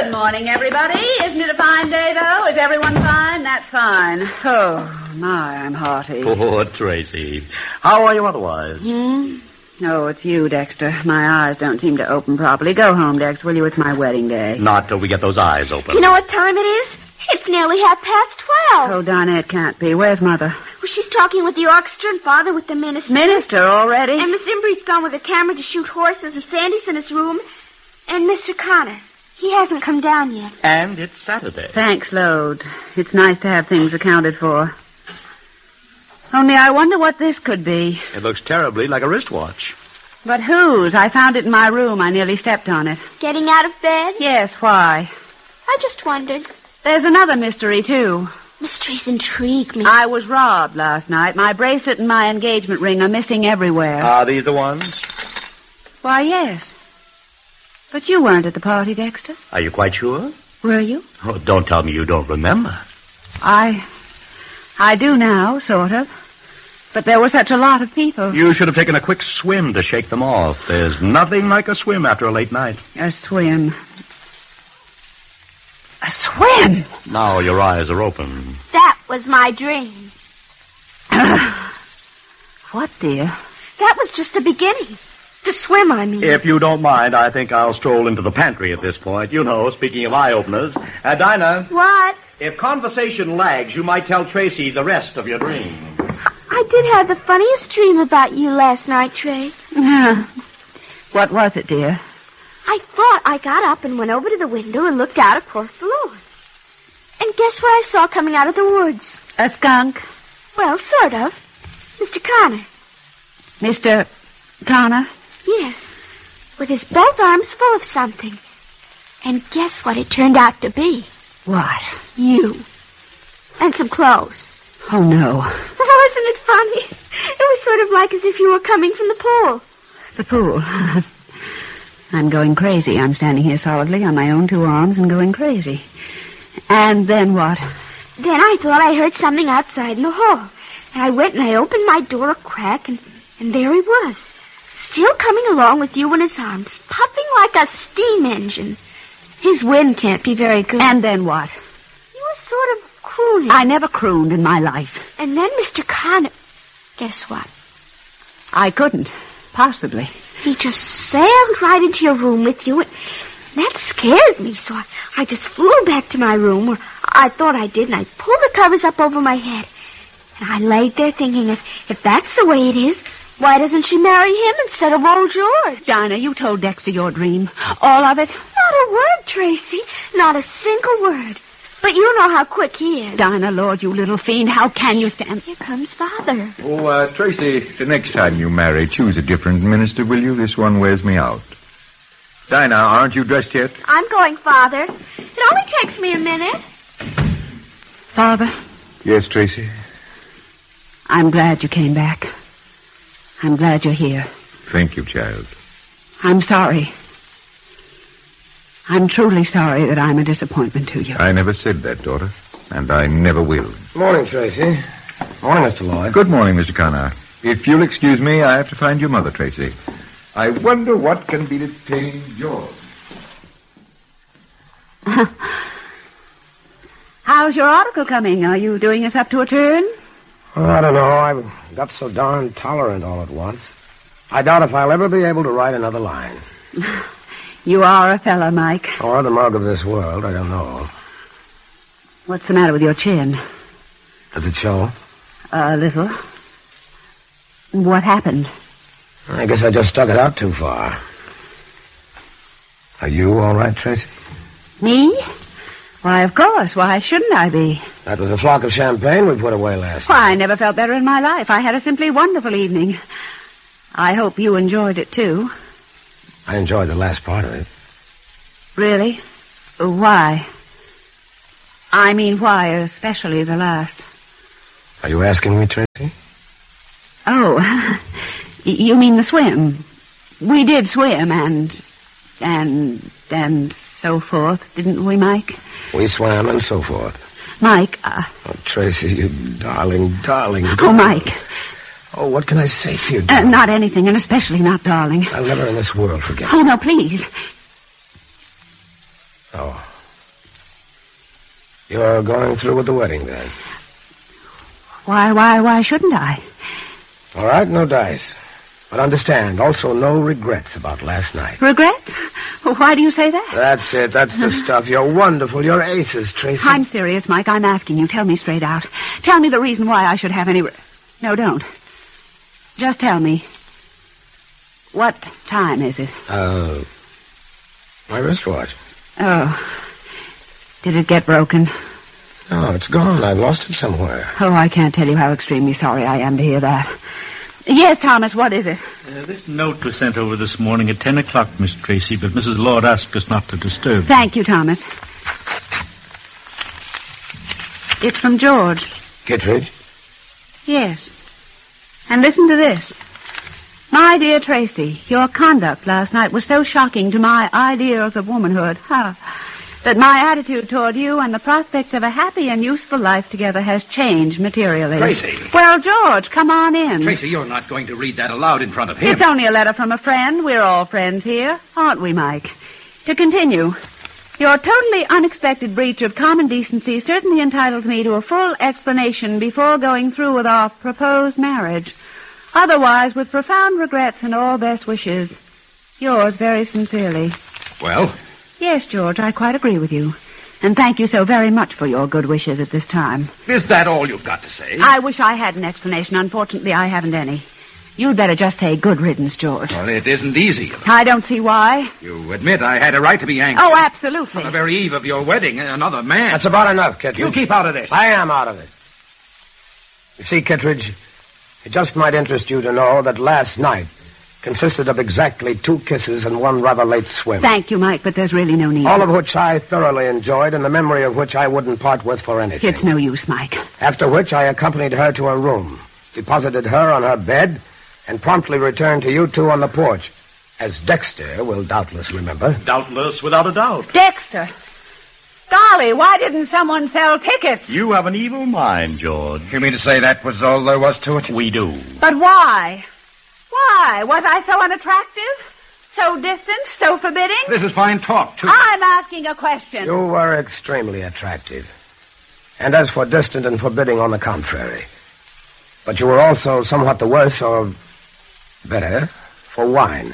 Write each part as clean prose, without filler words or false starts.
Good morning, everybody. Isn't it a fine day, though? Is everyone fine? That's fine. Oh, my, I'm hearty. Poor Tracy. How are you otherwise? Oh, it's you, Dexter. My eyes don't seem to open properly. Go home, Dexter, will you? It's my wedding day. Not till we get those eyes open. You know what time it is? It's nearly 12:30. Oh, Donna, it can't be. Where's Mother? Well, she's talking with the orchestra and Father with the minister. Minister already? And Miss Imbree's gone with her camera to shoot horses, and Sandy's in his room. And Mr. Connor. He hasn't come down yet. And it's Saturday. Thanks, Lode. It's nice to have things accounted for. Only I wonder what this could be. It looks terribly like a wristwatch. But whose? I found it in my room. I nearly stepped on it. Getting out of bed? Yes, why? I just wondered. There's another mystery, too. Mysteries intrigue me. I was robbed last night. My bracelet and my engagement ring are missing everywhere. Are these the ones? Why, yes. But you weren't at the party, Dexter. Are you quite sure? Were you? Oh, don't tell me you don't remember. I do now, sort of. But there were such a lot of people. You should have taken a quick swim to shake them off. There's nothing like a swim after a late night. A swim. A swim? Now your eyes are open. That was my dream. What, dear? That was just the beginning. The swim, I mean. If you don't mind, I think I'll stroll into the pantry at this point. You know, speaking of eye-openers. Dinah. What? If conversation lags, you might tell Tracy the rest of your dream. I did have the funniest dream about you last night, Trey. What was it, dear? I thought I got up and went over to the window and looked out across the lawn. And guess what I saw coming out of the woods? A skunk? Well, sort of. Mr. Connor. Mr. Connor? Yes. With his both arms full of something. And guess what it turned out to be? What? You. And some clothes. Oh, no. Oh, isn't it funny? It was sort of like as if you were coming from the pool. The pool. I'm going crazy. I'm standing here solidly on my own two arms and going crazy. And then what? Then I thought I heard something outside in the hall. And I went and I opened my door a crack, and there he was. Still coming along with you in his arms, puffing like a steam engine. His wind can't be very good. And then what? You were sort of crooning. I never crooned in my life. And then Mr. Connor... Guess what? I couldn't. Possibly. He just sailed right into your room with you, and that scared me, so I just flew back to my room, or I thought I did, and I pulled the covers up over my head. And I laid there thinking, if that's the way it is, why doesn't she marry him instead of old George? Dinah, you told Dexter your dream. All of it? Not a word, Tracy. Not a single word. But you know how quick he is. Dinah, Lord, you little fiend, how can you stand... Here comes Father. Oh, Tracy, the next time you marry, choose a different minister, will you? This one wears me out. Dinah, aren't you dressed yet? I'm going, Father. It only takes me a minute. Father? Yes, Tracy? I'm glad you came back. I'm glad you're here. Thank you, child. I'm sorry. I'm truly sorry that I'm a disappointment to you. I never said that, daughter, and I never will. Morning, Tracy. Morning, Mr. Lloyd. Good morning, Mr. Connor. If you'll excuse me, I have to find your mother, Tracy. I wonder what can be detaining George. How's your article coming? Are you doing us up to a turn? Oh, I don't know. I've got so darn tolerant all at once. I doubt if I'll ever be able to write another line. You are a fella, Mike. Or the mug of this world, I don't know. What's the matter with your chin? Does it show? A little. What happened? I guess I just stuck it out too far. Are you all right, Tracy? Me? Why, of course. Why shouldn't I be? That was a flock of champagne we put away last night. Why, I never felt better in my life. I had a simply wonderful evening. I hope you enjoyed it, too. I enjoyed the last part of it. Really? Why? I mean, why, especially the last? Are you asking me, Tracy? Oh, you mean the swim? We did swim and so forth, didn't we, Mike? We swam and so forth. Mike, Oh, Tracy, you darling. Oh, Mike. Oh, what can I say to you, darling? Not anything, and especially not darling. I'll never in this world forget Oh, no, please. Oh. You're going through with the wedding, then? Why shouldn't I? All right, no dice. But understand, also no regrets about last night. Regrets? Why do you say that? That's it. That's the stuff. You're wonderful. You're aces, Tracy. I'm serious, Mike. I'm asking you. Tell me straight out. Tell me the reason why I should have any... No, don't. Just tell me. What time is it? My wristwatch. Oh. Did it get broken? No, it's gone. I lost it somewhere. Oh, I can't tell you how extremely sorry I am to hear that. Yes, Thomas, what is it? This note was sent over this morning at 10 o'clock, Miss Tracy, but Mrs. Lord asked us not to disturb. Thank you, Thomas. It's from George. Kittredge? Yes. And listen to this. My dear Tracy, your conduct last night was so shocking to my ideals of womanhood, that my attitude toward you and the prospects of a happy and useful life together has changed materially. Tracy. Well, George, come on in. Tracy, you're not going to read that aloud in front of him. It's only a letter from a friend. We're all friends here, aren't we, Mike? To continue, your totally unexpected breach of common decency certainly entitles me to a full explanation before going through with our proposed marriage. Otherwise, with profound regrets and all best wishes, yours very sincerely. Well? Yes, George, I quite agree with you. And thank you so very much for your good wishes at this time. Is that all you've got to say? I wish I had an explanation. Unfortunately, I haven't any. You'd better just say good riddance, George. Well, it isn't easy. I don't see why. You admit I had a right to be angry. Oh, absolutely. On the very eve of your wedding, another man. That's about enough, Kittredge. You keep out of this. I am out of it. You see, Kittredge, it just might interest you to know that last night consisted of exactly 2 kisses and 1 rather late swim. Thank you, Mike, but there's really no need. All of which I thoroughly enjoyed, and the memory of which I wouldn't part with for anything. It's no use, Mike. After which I accompanied her to her room, deposited her on her bed, and promptly returned to you 2 on the porch, as Dexter will doubtless remember. Doubtless, without a doubt. Dexter! Golly, why didn't someone sell tickets? You have an evil mind, George. You mean to say that was all there was to it? We do. But why? Why? Was I so unattractive? So distant? So forbidding? This is fine talk, too. I'm asking a question. You were extremely attractive. And as for distant and forbidding, on the contrary. But you were also somewhat the worse, or better, for wine.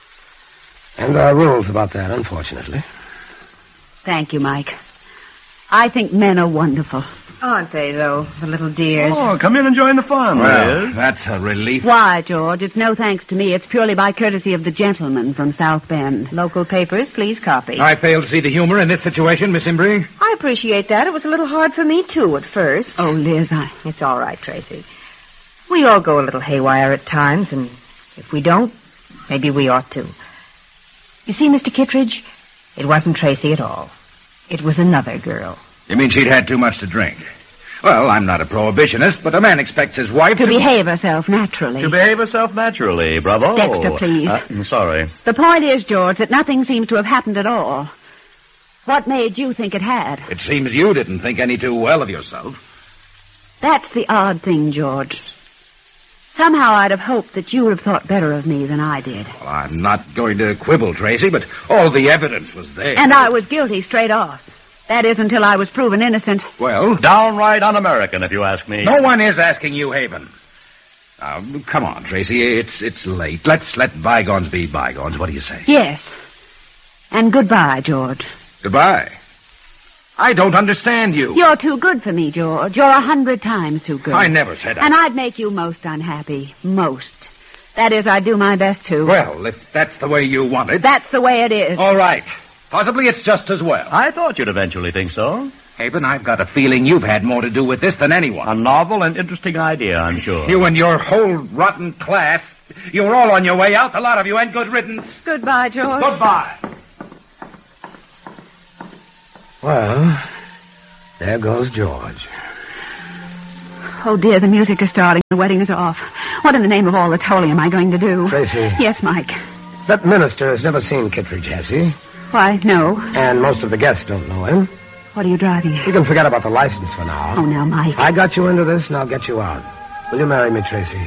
And there are rules about that, unfortunately. Thank you, Mike. I think men are wonderful. Aren't they, though, the little dears? Oh, come in and join the fun, Well, Liz. that's a relief. Why, George? It's no thanks to me. It's purely by courtesy of the gentleman from South Bend. Local papers, please copy. I fail to see the humor in this situation, Miss Imbrie. I appreciate that. It was a little hard for me, too, at first. Oh, Liz, It's all right, Tracy. We all go a little haywire at times, and if we don't, maybe we ought to. You see, Mr. Kittredge, it wasn't Tracy at all. It was another girl. You mean she'd had too much to drink? Well, I'm not a prohibitionist, but a man expects his wife to behave herself naturally. To behave herself naturally, bravo. Dexter, please. I'm sorry. The point is, George, that nothing seems to have happened at all. What made you think it had? It seems you didn't think any too well of yourself. That's the odd thing, George. Somehow I'd have hoped that you would have thought better of me than I did. Well, I'm not going to quibble, Tracy, but all the evidence was there. And I was guilty straight off. That is, until I was proven innocent. Well, downright un-American, if you ask me. No one is asking you, Haven. Now, come on, Tracy. It's late. Let's let bygones be bygones. What do you say? Yes. And goodbye, George. Goodbye. I don't understand you. You're too good for me, George. You're 100 times too good. I never said that. And I'd make you most unhappy. Most. That is, I'd do my best to. Well, if that's the way you want it. That's the way it is. All right. Possibly it's just as well. I thought you'd eventually think so. Haven, I've got a feeling you've had more to do with this than anyone. A novel and interesting idea, I'm sure. You and your whole rotten class. You're all on your way out, the lot of you, and good riddance. Goodbye, George. Goodbye. Well, there goes George. Oh, dear, the music is starting. The wedding is off. What in the name of all that's holy am I going to do? Tracy. Yes, Mike. That minister has never seen Kittredge, has he? Why, no. And most of the guests don't know him. What are you driving at? You can forget about the license for now. Oh, now, Mike. I got you into this, and I'll get you out. Will you marry me, Tracy?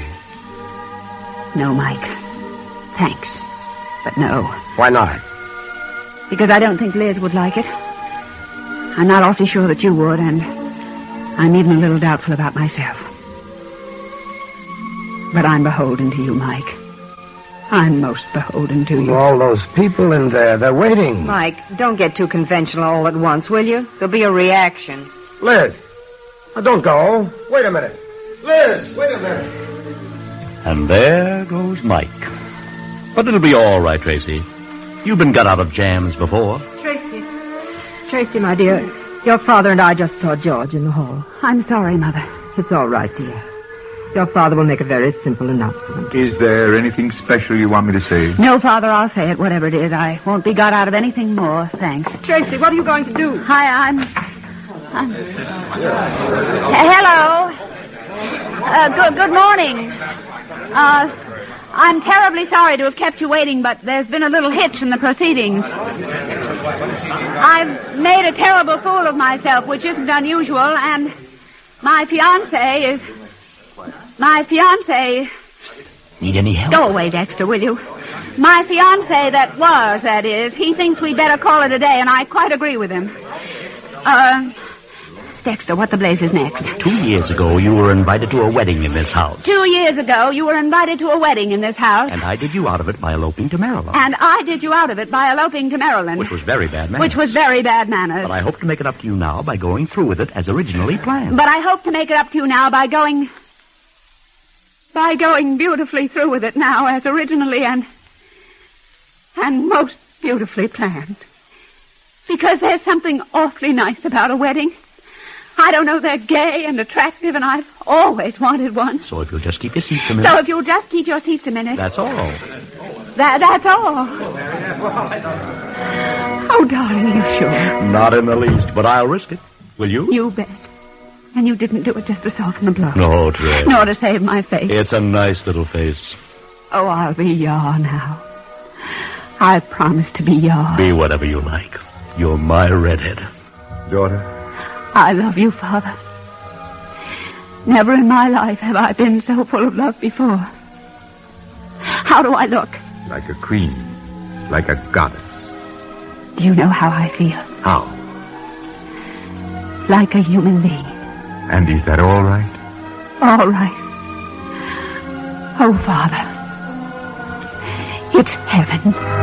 No, Mike. Thanks. But no. Why not? because I don't think Liz would like it. I'm not awfully sure that you would, and I'm even a little doubtful about myself. But I'm beholden to you, Mike. I'm most beholden to you. All those people in there, they're waiting. Mike, don't get too conventional all at once, will you? There'll be a reaction. Liz, don't go. Wait a minute. Liz, wait a minute. And there goes Mike. But it'll be all right, Tracy. You've been got out of jams before. Tracy, my dear, your father and I just saw George in the hall. I'm sorry, Mother. It's all right, dear. Your father will make a very simple announcement. Is there anything special you want me to say? No, Father, I'll say it, whatever it is. I won't be got out of anything more, thanks. Tracy, what are you going to do? Hi, I'm... Hello. Good morning. I'm terribly sorry to have kept you waiting, but there's been a little hitch in the proceedings. I've made a terrible fool of myself, which isn't unusual, and my fiancé... Need any help? Go away, Dexter, will you? My fiancé that is, he thinks we'd better call it a day, and I quite agree with him. Dexter, what the blazes next? 2 years ago, you were invited to a wedding in this house. 2 years ago, you were invited to a wedding in this house. And I did you out of it by eloping to Maryland. And I did you out of it by eloping to Maryland. Which was very bad manners. But I hope to make it up to you now by going through with it as originally planned. But I hope to make it up to you now by going beautifully through with it now as originally and most beautifully planned. Because there's something awfully nice about a wedding. I don't know, they're gay and attractive, and I've always wanted one. So if you'll just keep your seats a minute. So if you'll just keep your seats a minute. That's all. That's all. Oh, darling, are you sure? Not in the least, but I'll risk it. Will you? You bet. And you didn't do it just to soften the blow. No, Trey. Nor to save my face. It's a nice little face. Oh, I'll be yours now. I promise to be yours. Be whatever you like. You're my redhead. Daughter? I love you, Father. Never in my life have I been so full of love before. How do I look? Like a queen. Like a goddess. Do you know how I feel? How? Like a human being. And is that all right? All right. Oh, Father. It's heaven.